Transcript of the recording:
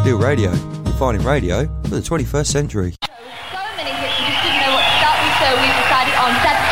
Steel Radio, defining radio for the 21st century. So many hits, we just didn't know what to start with, so we decided on Saturday